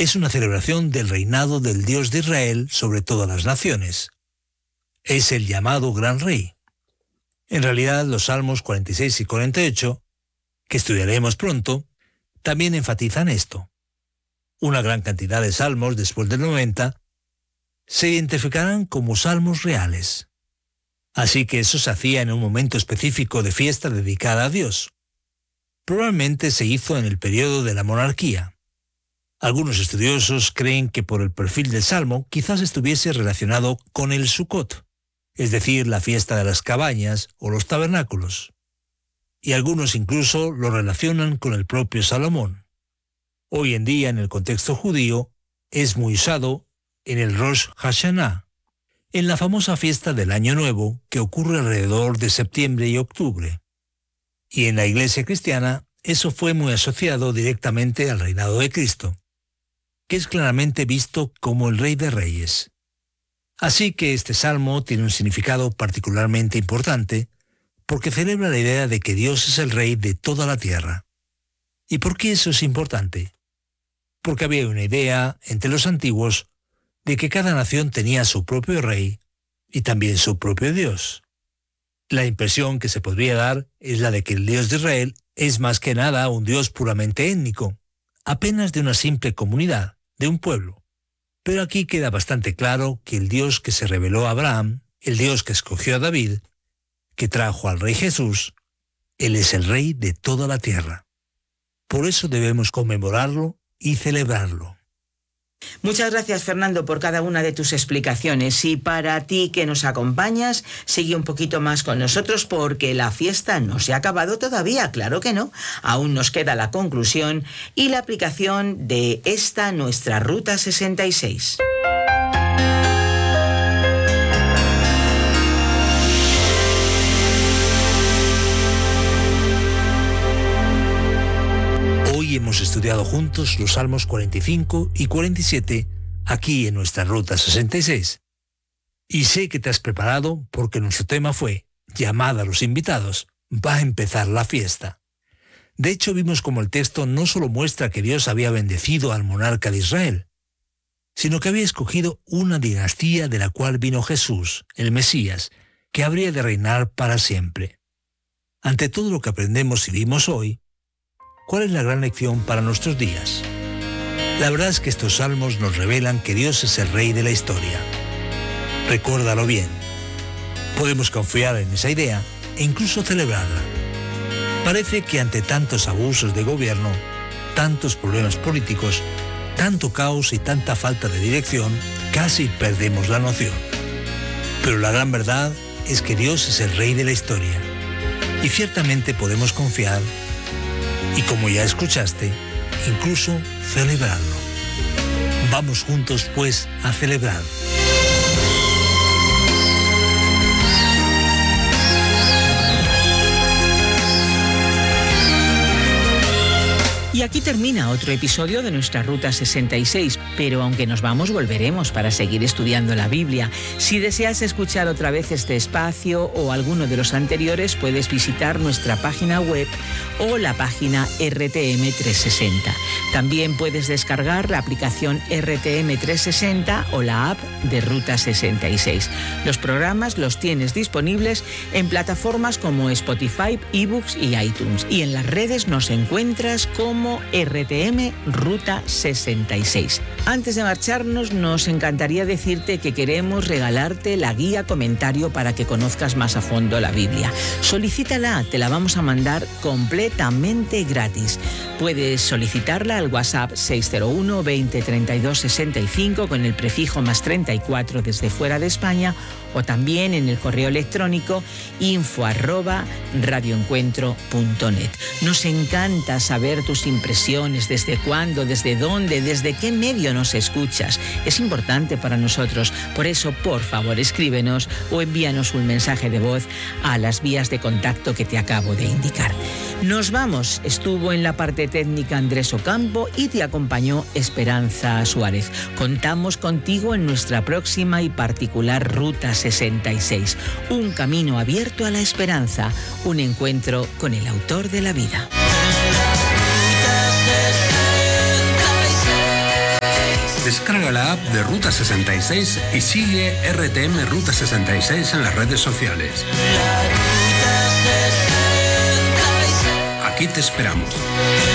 es una celebración del reinado del Dios de Israel sobre todas las naciones. Es el llamado Gran Rey. En realidad, los Salmos 46 y 48, que estudiaremos pronto, también enfatizan esto. Una gran cantidad de salmos después del 90 se identificarán como salmos reales. Así que eso se hacía en un momento específico de fiesta dedicada a Dios. Probablemente se hizo en el periodo de la monarquía. Algunos estudiosos creen que por el perfil del salmo quizás estuviese relacionado con el Sukkot, es decir, la fiesta de las cabañas o los tabernáculos. Y algunos incluso lo relacionan con el propio Salomón. Hoy en día, en el contexto judío, es muy usado en el Rosh Hashanah, en la famosa fiesta del Año Nuevo que ocurre alrededor de septiembre y octubre. Y en la Iglesia cristiana, eso fue muy asociado directamente al reinado de Cristo, que es claramente visto como el Rey de Reyes. Así que este salmo tiene un significado particularmente importante porque celebra la idea de que Dios es el Rey de toda la tierra. ¿Y por qué eso es importante? Porque había una idea entre los antiguos de que cada nación tenía su propio rey y también su propio Dios. La impresión que se podría dar es la de que el Dios de Israel es más que nada un Dios puramente étnico, apenas de una simple comunidad, de un pueblo. Pero aquí queda bastante claro que el Dios que se reveló a Abraham, el Dios que escogió a David, que trajo al Rey Jesús, Él es el Rey de toda la tierra. Por eso debemos conmemorarlo y celebrarlo. Muchas gracias, Fernando, por cada una de tus explicaciones. Y para ti que nos acompañas, sigue un poquito más con nosotros porque la fiesta no se ha acabado todavía, claro que no. Aún nos queda la conclusión y la aplicación de esta nuestra Ruta 66. Hemos estudiado juntos los Salmos 45 y 47 aquí en nuestra Ruta 66. Y sé que te has preparado porque nuestro tema fue llamada a los invitados, va a empezar la fiesta. De hecho, vimos como el texto no solo muestra que Dios había bendecido al monarca de Israel, sino que había escogido una dinastía de la cual vino Jesús, el Mesías, que habría de reinar para siempre. Ante todo lo que aprendemos y vimos hoy, ¿cuál es la gran lección para nuestros días? La verdad es que estos salmos nos revelan que Dios es el Rey de la historia. Recuérdalo bien. Podemos confiar en esa idea e incluso celebrarla. Parece que ante tantos abusos de gobierno, tantos problemas políticos, tanto caos y tanta falta de dirección, casi perdemos la noción. Pero la gran verdad es que Dios es el Rey de la historia. Y ciertamente podemos confiar y, como ya escuchaste, incluso celebrarlo. Vamos juntos, pues, a celebrar. Y aquí termina otro episodio de nuestra Ruta 66, pero aunque nos vamos, volveremos para seguir estudiando la Biblia. Si deseas escuchar otra vez este espacio o alguno de los anteriores, puedes visitar nuestra página web o la página RTM 360. También puedes descargar la aplicación RTM 360 o la app de Ruta 66. Los programas los tienes disponibles en plataformas como Spotify, eBooks y iTunes. Y en las redes nos encuentras como RTM Ruta 66. Antes de marcharnos, nos encantaría decirte que queremos regalarte la guía comentario para que conozcas más a fondo la Biblia. Solicítala, te la vamos a mandar completamente gratis. Puedes solicitarla al WhatsApp 601 20 32 65 con el prefijo +34 desde fuera de España, o también en el correo electrónico info@radioencuentro.net. Nos encanta saber tus impresiones, desde cuándo, desde dónde, desde qué medio nos escuchas. Es importante para nosotros. Por eso, por favor, escríbenos o envíanos un mensaje de voz a las vías de contacto que te acabo de indicar. Nos vamos. Estuvo en la parte técnica Andrés Ocampo y te acompañó Esperanza Suárez. Contamos contigo en nuestra próxima y particular Ruta 66. Un camino abierto a la esperanza. Un encuentro con el autor de la vida. Descarga la app de Ruta 66 y sigue RTM Ruta 66 en las redes sociales. Aquí te esperamos.